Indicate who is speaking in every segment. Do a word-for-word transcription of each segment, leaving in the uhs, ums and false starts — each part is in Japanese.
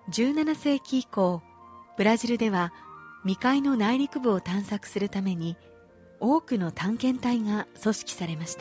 Speaker 1: じゅうななせいき以降、ブラジルでは未開の内陸部を探索するために多くの探検隊が組織されました。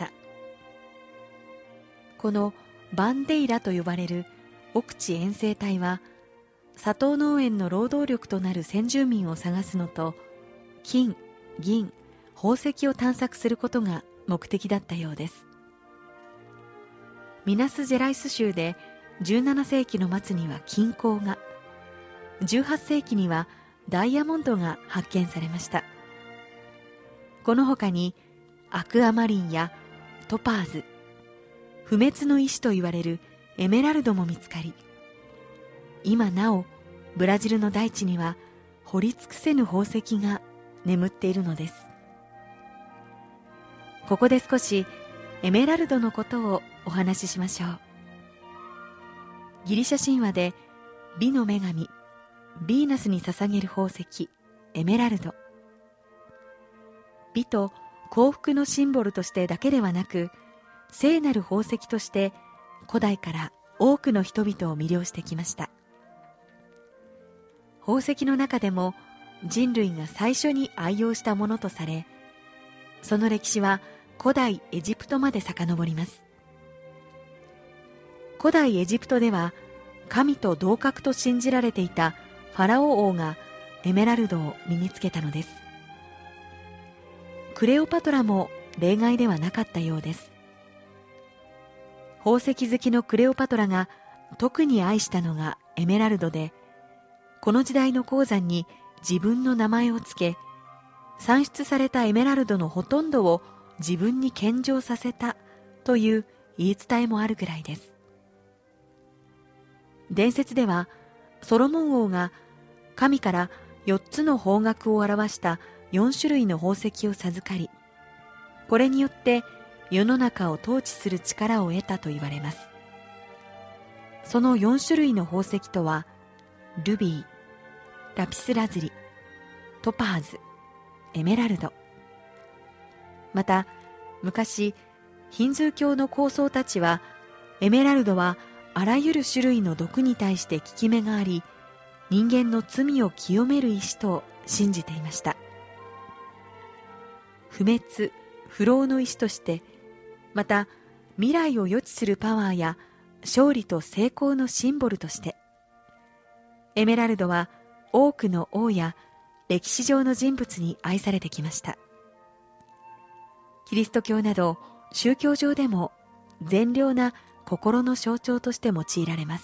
Speaker 1: このバンデイラと呼ばれる奥地遠征隊は、砂糖農園の労働力となる先住民を探すのと、金、銀、宝石を探索することが目的だったようです。ミナス・ジェライス州でじゅうななせいきの末には金鉱が、じゅうはっせいきにはダイヤモンドが発見されました。この他にアクアマリンやトパーズ、不滅の石といわれるエメラルドも見つかり、今なおブラジルの大地には掘り尽くせぬ宝石が眠っているのです。ここで少しエメラルドのことをお話ししましょう。ギリシャ神話で美の女神ヴィーナスに捧げる宝石エメラルド、美と幸福のシンボルとしてだけではなく、聖なる宝石として古代から多くの人々を魅了してきました。宝石の中でも人類が最初に愛用したものとされ、その歴史は古代エジプトまで遡ります。古代エジプトでは神と同格と信じられていたファラオ王がエメラルドを身につけたのです。クレオパトラも例外ではなかったようです。宝石好きのクレオパトラが特に愛したのがエメラルドで、この時代の鉱山に自分の名前をつけ、産出されたエメラルドのほとんどを自分に献上させたという言い伝えもあるぐらいです。伝説ではソロモン王が神からよっつの方角を表したよんしゅるいの宝石を授かり、これによって世の中を統治する力を得たと言われます。そのよんしゅるいの宝石とは、ルビー、ラピスラズリ、トパーズ、エメラルド。また昔ヒンズー教の高僧たちは、エメラルドはあらゆる種類の毒に対して効き目があり、人間の罪を清める石と信じていました。不滅不老の石として、また未来を予知するパワーや勝利と成功のシンボルとして、エメラルドは多くの王や歴史上の人物に愛されてきました。キリスト教など宗教上でも善良な心の象徴として用いられます。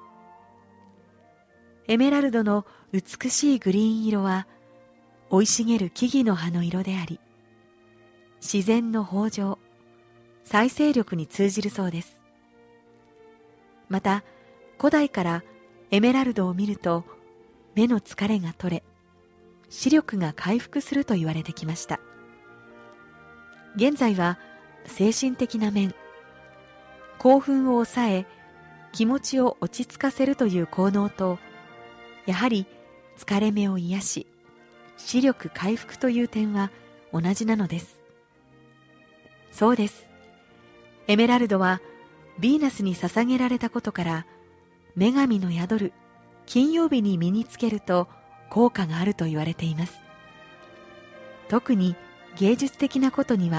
Speaker 1: エメラルドの美しいグリーン色は生い茂る木々の葉の色であり、自然の豊穣、再生力に通じるそうです。また古代からエメラルドを見ると目の疲れが取れ、視力が回復すると言われてきました。現在は精神的な面、興奮を抑え気持ちを落ち着かせるという効能と、やはり疲れ目を癒し視力回復という点は同じなのです。そうです。エメラルドはヴィーナスに捧げられたことから、女神の宿る金曜日に身につけると効果があると言われています。特に芸術的なことには